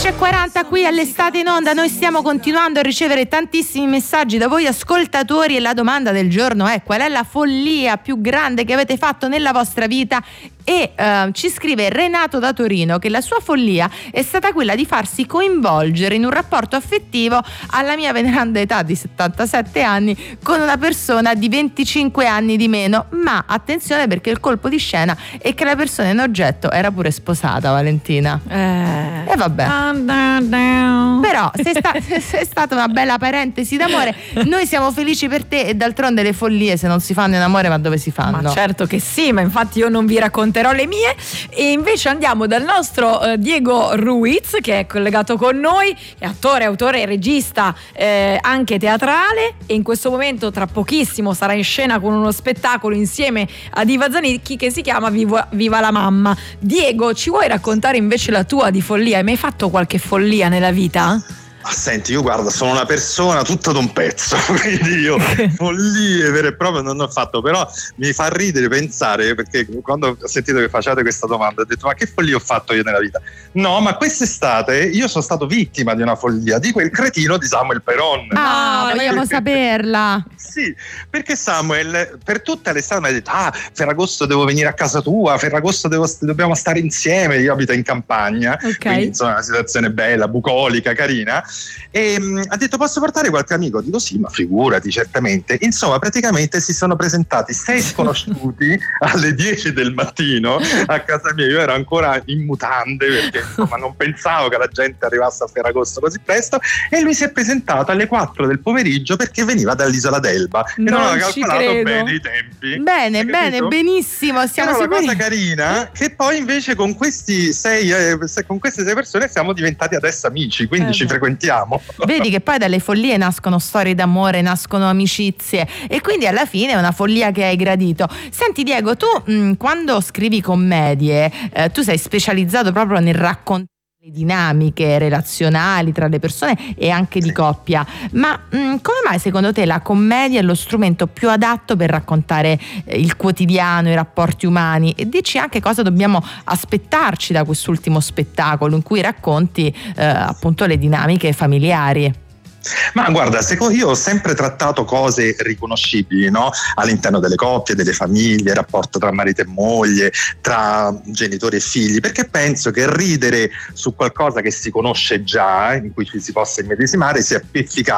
11:40 qui all'Estate in Onda. Noi stiamo continuando a ricevere tantissimi messaggi da voi ascoltatori e la domanda del giorno è: qual è la follia più grande che avete fatto nella vostra vita? E ci scrive Renato da Torino che la sua follia è stata quella di farsi coinvolgere in un rapporto affettivo alla mia veneranda età di 77 anni con una persona di 25 anni di meno. Ma attenzione, perché il colpo di scena è che la persona in oggetto era pure sposata, Valentina. E vabbè. Però sei stata una bella parentesi d'amore. Noi siamo felici per te, e d'altronde le follie se non si fanno in amore, ma dove si fanno? Ma certo che sì, ma infatti io non vi racconterò le mie, e invece andiamo dal nostro Diego Ruiz, che è collegato con noi, è attore, autore e regista anche teatrale, e in questo momento tra pochissimo sarà in scena con uno spettacolo insieme ad Iva Zanicchi che si chiama Viva la mamma. Diego, ci vuoi raccontare invece la tua di follia? Hai mai fatto qualche follia nella vita? Ma senti, io guarda, sono una persona tutta d'un pezzo, quindi io follie vere e proprie non ne ho fatto, però mi fa ridere pensare, perché quando ho sentito che facevate questa domanda ho detto: ma che follia ho fatto io nella vita? No, ma quest'estate io sono stato vittima di una follia, di quel cretino di Samuel Peron. Vogliamo saperla. Sì, perché Samuel per tutta l'estate mi ha detto: Ferragosto devo venire a casa tua, Ferragosto dobbiamo stare insieme, io abito in campagna, okay. Quindi insomma una situazione bella, bucolica, carina. E ha detto: posso portare qualche amico? Dico sì, ma figurati, certamente. Insomma, praticamente si sono presentati 6 sconosciuti alle 10 del mattino a casa mia. Io ero ancora in mutande, perché insomma non pensavo che la gente arrivasse a Ferragosto così presto, e lui si è presentato alle 4 del pomeriggio perché veniva dall'isola d'Elba e non aveva calcolato bene i tempi. Bene, benissimo, siamo però sicuri. La cosa carina che poi invece con queste 6 persone siamo diventati adesso amici, quindi ci frequentiamo. Vedi che poi dalle follie nascono storie d'amore, nascono amicizie, e quindi alla fine è una follia che hai gradito. Senti Diego, tu quando scrivi commedie tu sei specializzato proprio nel raccontare le dinamiche relazionali tra le persone e anche di coppia, ma come mai secondo te la commedia è lo strumento più adatto per raccontare il quotidiano, i rapporti umani? E dici anche cosa dobbiamo aspettarci da quest'ultimo spettacolo in cui racconti appunto le dinamiche familiari. Ma guarda, io ho sempre trattato cose riconoscibili, no? All'interno delle coppie, delle famiglie, il rapporto tra marito e moglie, tra genitori e figli, perché penso che ridere su qualcosa che si conosce già, in cui ci si possa immedesimare, sia più efficace